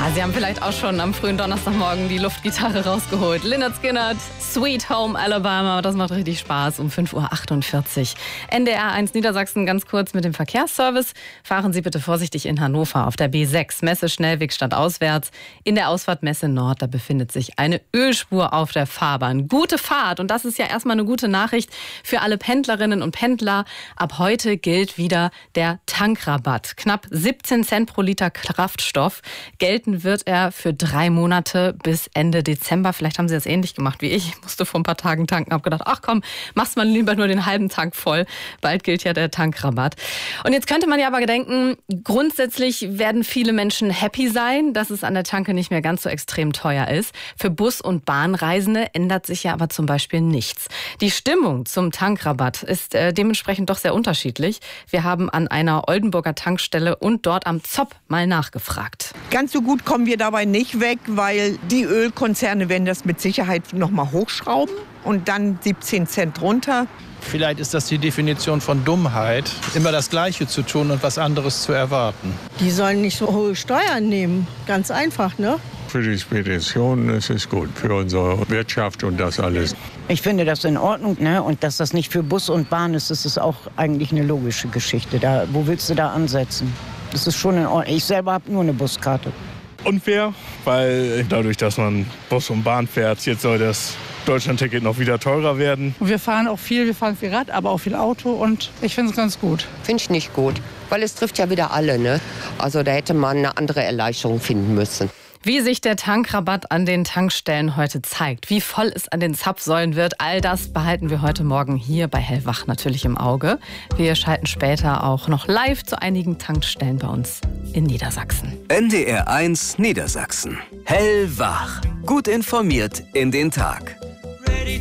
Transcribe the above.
Sie haben vielleicht auch schon am frühen Donnerstagmorgen die Luftgitarre rausgeholt. Lynyrd Skynyrd, Sweet Home Alabama, das macht richtig Spaß um 5.48 Uhr. NDR 1 Niedersachsen ganz kurz mit dem Verkehrsservice. Fahren Sie bitte vorsichtig in Hannover auf der B6, Messe Schnellweg stadtauswärts. In der Ausfahrt Messe Nord, da befindet sich eine Ölspur auf der Fahrbahn. Gute Fahrt und das ist ja erstmal eine gute Nachricht für alle Pendlerinnen und Pendler. Ab heute gilt wieder der Tankrabatt. Knapp 17 Cent pro Liter Kraftstoff. Gelten wird er für 3 Monate bis Ende Dezember. Vielleicht haben Sie das ähnlich gemacht wie ich. Ich musste vor ein paar Tagen tanken, habe gedacht, ach komm, machst mal lieber nur den halben Tank voll. Bald gilt ja der Tankrabatt. Und jetzt könnte man ja aber denken, grundsätzlich werden viele Menschen happy sein, dass es an der Tanke nicht mehr ganz so extrem teuer ist. Für Bus- und Bahnreisende ändert sich ja aber zum Beispiel nichts. Die Stimmung zum Tankrabatt ist dementsprechend doch sehr unterschiedlich. Wir haben an einer Oldenburger Tankstelle und dort am Zopp mal nachgefragt. Ganz so gut kommen wir dabei nicht weg, weil die Ölkonzerne werden das mit Sicherheit noch mal hochschrauben und dann 17 Cent runter. Vielleicht ist das die Definition von Dummheit, immer das Gleiche zu tun und was anderes zu erwarten. Die sollen nicht so hohe Steuern nehmen, ganz einfach, ne? Für die Spedition ist es gut, für unsere Wirtschaft und das alles. Ich finde das in Ordnung, ne? Und dass das nicht für Bus und Bahn ist, das ist auch eigentlich eine logische Geschichte. Wo willst du da ansetzen? Das ist schon in Ordnung. Ich selber habe nur eine Buskarte. Unfair, weil dadurch, dass man Bus und Bahn fährt, jetzt soll das Deutschlandticket noch wieder teurer werden. Wir fahren auch viel, Rad, aber auch viel Auto und ich finde es ganz gut. Finde ich nicht gut, weil es trifft ja wieder alle, ne? Also da hätte man eine andere Erleichterung finden müssen. Wie sich der Tankrabatt an den Tankstellen heute zeigt, wie voll es an den Zapfsäulen wird, all das behalten wir heute Morgen hier bei Hellwach natürlich im Auge. Wir schalten später auch noch live zu einigen Tankstellen bei uns in Niedersachsen. NDR 1 Niedersachsen. Hellwach. Gut informiert in den Tag.